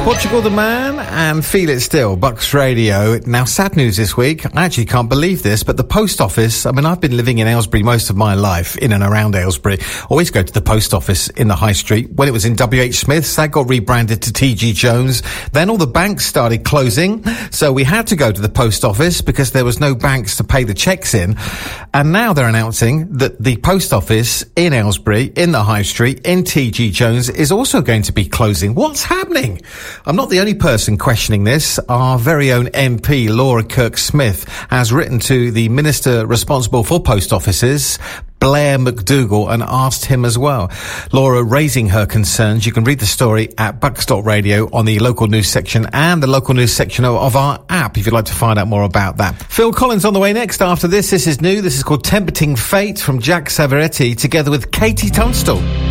Portugal the Man and Feel It Still, Bucks Radio. Now, sad news this week. I actually can't believe this, but the post office, I mean, I've been living in Aylesbury most of my life, in and around Aylesbury. Always go to the post office in the high street. When it was in WH Smith's, that got rebranded to TG Jones. Then all the banks started closing, so we had to go to the post office because there was no banks to pay the checks in. And now they're announcing that the post office in Aylesbury, in the high street, in TG Jones, is also going to be closing. What's happening? I'm not the only person questioning this. Our very own MP, Laura Kirk-Smith, has written to the Minister responsible for post offices, Blair McDougall, and asked him as well. Laura raising her concerns. You can read the story at bucks.radio on the local news section and the local news section of our app if you'd like to find out more about that. Phil Collins on the way next after this. This is new. This is called Tempting Fate from Jack Savoretti together with Katie Tunstall.